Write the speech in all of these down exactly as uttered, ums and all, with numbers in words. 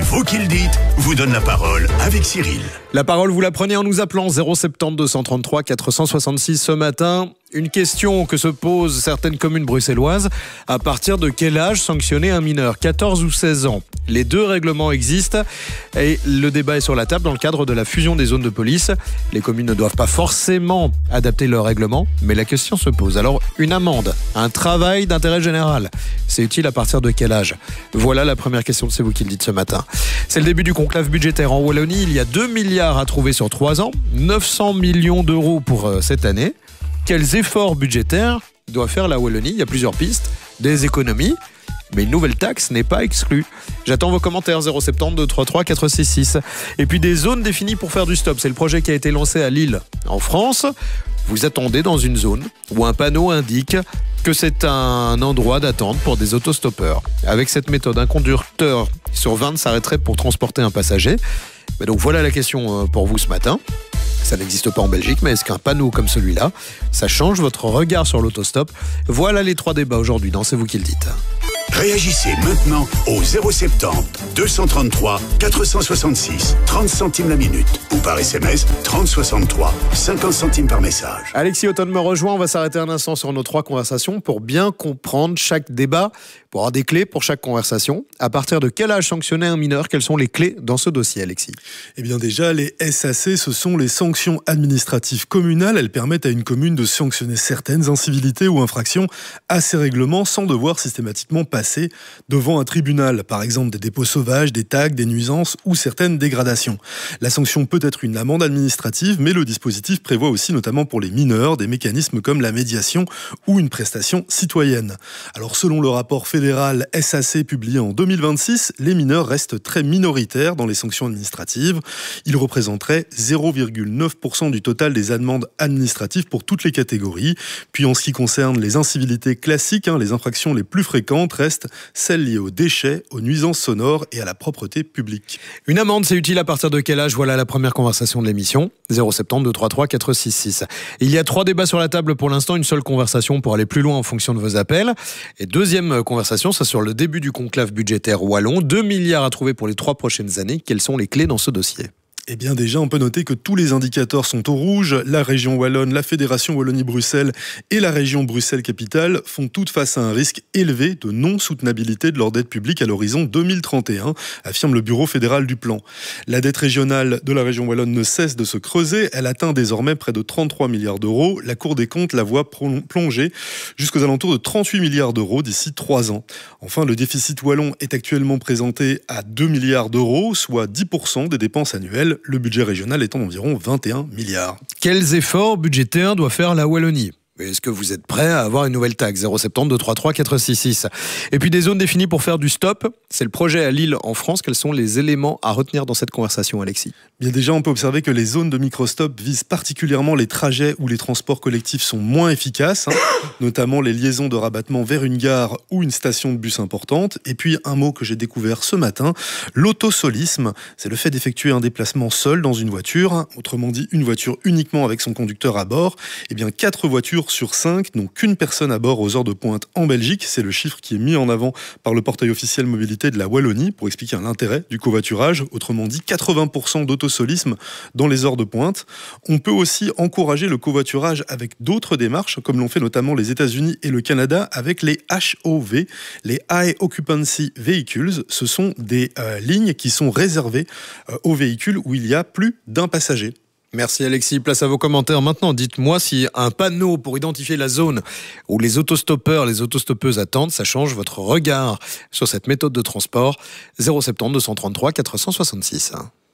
vous qui le dites vous donne la parole avec Cyril. La parole, vous la prenez en nous appelant zéro sept zéro deux cent trente-trois quatre cent soixante-six ce matin. Une question que se posent certaines communes bruxelloises. À partir de quel âge sanctionner un mineur, quatorze ou seize ans? Les deux règlements existent et le débat est sur la table dans le cadre de la fusion des zones de police. Les communes ne doivent pas forcément adapter leur règlement, mais la question se pose. Alors, une amende, un travail d'intérêt général, c'est utile à partir de quel âge? Voilà la première question de C'est vous qui le dites ce matin. C'est le début du conclave budgétaire en Wallonie. Il y a deux milliards à trouver sur trois ans, neuf cents millions d'euros pour euh, cette année. Quels efforts budgétaires doit faire la Wallonie? Il y a plusieurs pistes, des économies, mais une nouvelle taxe n'est pas exclue. J'attends vos commentaires zéro sept zéro deux trois trois quatre six six. Et puis des zones définies pour faire du stop. C'est le projet qui a été lancé à Lille, en France. Vous attendez dans une zone où un panneau indique que c'est un endroit d'attente pour des autostoppeurs. Avec cette méthode, un conducteur sur vingt s'arrêterait pour transporter un passager. Mais donc voilà la question pour vous ce matin. Ça n'existe pas en Belgique, mais est-ce qu'un panneau comme celui-là, ça change votre regard sur l'autostop? Voilà les trois débats aujourd'hui dans C'est vous qui le dites. Réagissez maintenant au zéro sept zéro deux cent trente-trois quatre cent soixante-six, trente centimes la minute ou par S M S trente soixante-trois, cinquante centimes par message. Alexis Autonne me rejoint, on va s'arrêter un instant sur nos trois conversations pour bien comprendre chaque débat, pour avoir des clés pour chaque conversation. À partir de quel âge sanctionner un mineur? Quelles sont les clés dans ce dossier, Alexis? Eh bien déjà, les S A C, ce sont les sanctions administratives communales. Elles permettent à une commune de sanctionner certaines incivilités ou infractions à ces règlements sans devoir systématiquement passer devant un tribunal, par exemple des dépôts sauvages, des tags, des nuisances ou certaines dégradations. La sanction peut être une amende administrative, mais le dispositif prévoit aussi, notamment pour les mineurs, des mécanismes comme la médiation ou une prestation citoyenne. Alors selon le rapport fédéral S A C publié en deux mille vingt-six, les mineurs restent très minoritaires dans les sanctions administratives. Ils représenteraient zéro virgule neuf pour cent du total des amendes administratives pour toutes les catégories. Puis en ce qui concerne les incivilités classiques, hein, les infractions les plus fréquentes restent celles liées aux déchets, aux nuisances sonores et à la propreté publique. Une amende, c'est utile à partir de quel âge? Voilà la première conversation de l'émission. zéro sept zéro deux trois trois quatre six six. Il y a trois débats sur la table pour l'instant, une seule conversation pour aller plus loin en fonction de vos appels. Et deuxième conversation, c'est sur le début du conclave budgétaire wallon. deux milliards à trouver pour les trois prochaines années. Quelles sont les clés dans ce dossier? Eh bien déjà, on peut noter que tous les indicateurs sont au rouge. La région wallonne, la Fédération Wallonie-Bruxelles et la région Bruxelles-Capitale font toutes face à un risque élevé de non-soutenabilité de leur dette publique à l'horizon deux mille trente et un, affirme le Bureau fédéral du plan. La dette régionale de la région wallonne ne cesse de se creuser. Elle atteint désormais près de trente-trois milliards d'euros. La Cour des comptes la voit plonger jusqu'aux alentours de trente-huit milliards d'euros d'ici trois ans. Enfin, le déficit wallon est actuellement présenté à deux milliards d'euros, soit dix pour cent des dépenses annuelles. Le budget régional étant d'environ vingt et un milliards. Quels efforts budgétaires doit faire la Wallonie? Est-ce que vous êtes prêt à avoir une nouvelle taxe? zéro sept zéro deux trois trois quatre six six. Et puis des zones définies pour faire du stop. C'est le projet à Lille en France. Quels sont les éléments à retenir dans cette conversation, Alexis? Bien déjà, on peut observer que les zones de microstop visent particulièrement les trajets où les transports collectifs sont moins efficaces, hein, notamment les liaisons de rabattement vers une gare ou une station de bus importante. Et puis un mot que j'ai découvert ce matin, l'autosolisme. C'est le fait d'effectuer un déplacement seul dans une voiture, autrement dit une voiture uniquement avec son conducteur à bord. Eh bien quatre voitures sur cinq n'ont qu'une personne à bord aux heures de pointe en Belgique. C'est le chiffre qui est mis en avant par le portail officiel mobilité de la Wallonie pour expliquer l'intérêt du covoiturage. Autrement dit, quatre-vingts pour cent d'autosolisme dans les heures de pointe. On peut aussi encourager le covoiturage avec d'autres démarches, comme l'ont fait notamment les États-Unis et le Canada avec les H O V, les High Occupancy Vehicles. Ce sont des euh, lignes qui sont réservées euh, aux véhicules où il y a plus d'un passager. Merci Alexis, place à vos commentaires. Maintenant, dites-moi si un panneau pour identifier la zone où les autostoppeurs, les autostoppeuses attendent, ça change votre regard sur cette méthode de transport. zéro sept zéro deux cent trente-trois quatre cent soixante-six.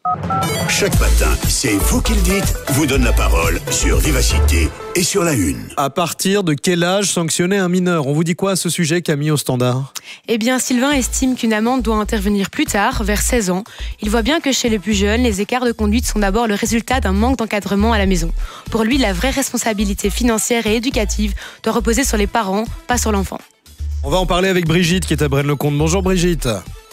Chaque matin, c'est vous qui le dites, vous donne la parole sur Vivacité et sur la Une. À partir de quel âge sanctionner un mineur? On vous dit quoi à ce sujet, Camille, au standard? Eh bien, Sylvain estime qu'une amende doit intervenir plus tard, vers seize ans. Il voit bien que chez les plus jeunes, les écarts de conduite sont d'abord le résultat d'un manque d'encadrement à la maison. Pour lui, la vraie responsabilité financière et éducative doit reposer sur les parents, pas sur l'enfant. On va en parler avec Brigitte qui est à Braine-le-Comte. Bonjour Brigitte.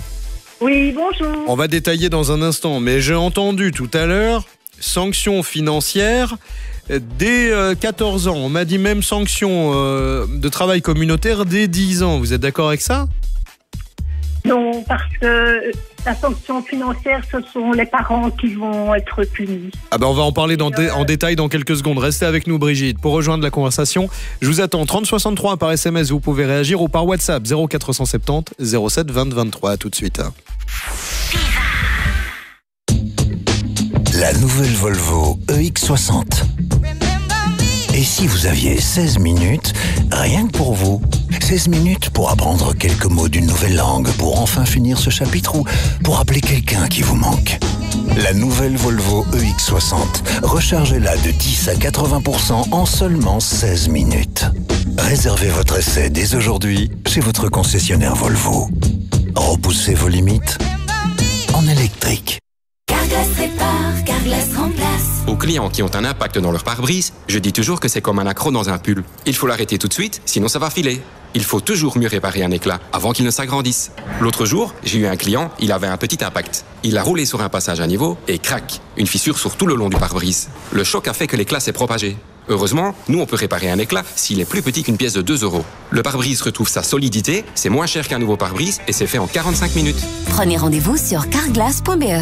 Oui, bonjour. On va détailler dans un instant, mais j'ai entendu tout à l'heure sanctions financières dès euh, quatorze ans. On m'a dit même sanctions euh, de travail communautaire dès dix ans. Vous êtes d'accord avec ça? Non, parce que la sanction financière, ce sont les parents qui vont être punis. Ah ben on va en parler dans dé- en détail dans quelques secondes. Restez avec nous, Brigitte. Pour rejoindre la conversation, je vous attends trente soixante-trois par S M S, vous pouvez réagir, ou par WhatsApp zéro quatre cent soixante-dix zéro sept vingt vingt-trois. Tout de suite. La nouvelle Volvo E X soixante. Et si vous aviez seize minutes, rien que pour vous, seize minutes pour apprendre quelques mots d'une nouvelle langue, pour enfin finir ce chapitre ou pour appeler quelqu'un qui vous manque. La nouvelle Volvo E X soixante, rechargez-la de dix à quatre-vingts pour cent en seulement seize minutes. Réservez votre essai dès aujourd'hui chez votre concessionnaire Volvo. Repoussez vos limites en électrique. Carglass répare, Carglass remplace. Aux clients qui ont un impact dans leur pare-brise, je dis toujours que c'est comme un accroc dans un pull. Il faut l'arrêter tout de suite, sinon ça va filer. Il faut toujours mieux réparer un éclat avant qu'il ne s'agrandisse. L'autre jour, j'ai eu un client, il avait un petit impact. Il a roulé sur un passage à niveau et crac, une fissure sur tout le long du pare-brise. Le choc a fait que l'éclat s'est propagé. Heureusement, nous on peut réparer un éclat s'il est plus petit qu'une pièce de deux euros. Le pare-brise retrouve sa solidité, c'est moins cher qu'un nouveau pare-brise et c'est fait en quarante-cinq minutes. Prenez rendez-vous sur carglass point b e.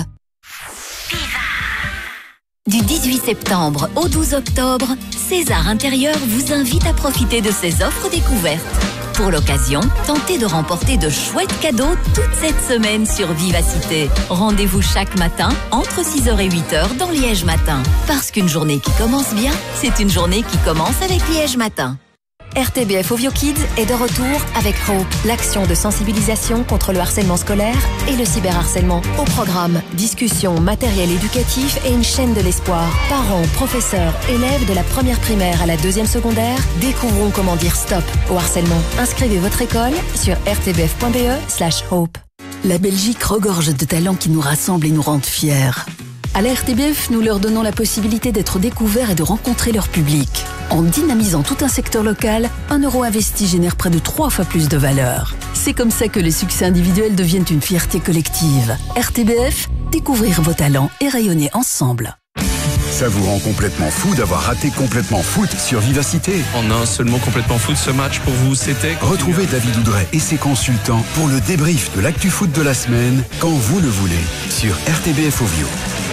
Du dix-huit septembre au douze octobre, César Intérieur vous invite à profiter de ses offres découvertes. Pour l'occasion, tentez de remporter de chouettes cadeaux toute cette semaine sur Vivacité. Rendez-vous chaque matin entre six heures et huit heures dans Liège Matin. Parce qu'une journée qui commence bien, c'est une journée qui commence avec Liège Matin. R T B F Ovio Kids est de retour avec Hope, l'action de sensibilisation contre le harcèlement scolaire et le cyberharcèlement. Au programme, discussions, matériel éducatif et une chaîne de l'espoir. Parents, professeurs, élèves de la première primaire à la deuxième secondaire, découvrons comment dire stop au harcèlement. Inscrivez votre école sur r t b f point b e slash hope. La Belgique regorge de talents qui nous rassemblent et nous rendent fiers. À la R T B F, nous leur donnons la possibilité d'être découverts et de rencontrer leur public. En dynamisant tout un secteur local, un euro investi génère près de trois fois plus de valeur. C'est comme ça que les succès individuels deviennent une fierté collective. R T B F, découvrir vos talents et rayonner ensemble. Ça vous rend complètement fou d'avoir raté Complètement Foot sur Vivacité. En un seul mot, Complètement Foot, ce match pour vous, c'était... Retrouvez David Oudret et ses consultants pour le débrief de l'actu foot de la semaine, quand vous le voulez, sur R T B F Ovio.